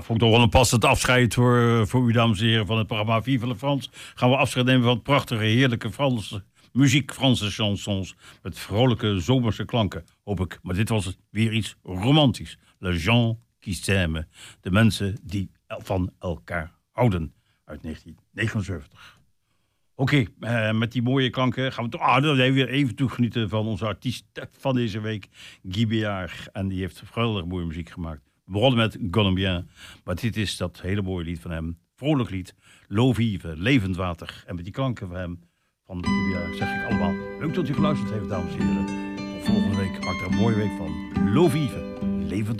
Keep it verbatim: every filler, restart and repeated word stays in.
vond ik toch wel een passend afscheid voor, voor u, dames en heren, van het programma Vive la France. Gaan we afscheid nemen van prachtige, heerlijke Franse muziek, Franse chansons. Met vrolijke, zomerse klanken, hoop ik. Maar dit was weer iets romantisch. Les gens qui s'aiment. De mensen die van elkaar houden. Uit negentien negenenzeventig. Oké, okay, uh, met die mooie klanken gaan we toch ah, weer even toegenieten van onze artiest van deze week, Guy Béard. En die heeft geweldig mooie muziek gemaakt. We begonnen met Colombien, maar dit is dat hele mooie lied van hem. Vrolijk lied, L'eau vive, levend water. En met die klanken van hem, van Guy Béard, zeg ik allemaal leuk dat u geluisterd heeft, dames en heren. Volgende week maakt er een mooie week van. L'eau vive, levend water.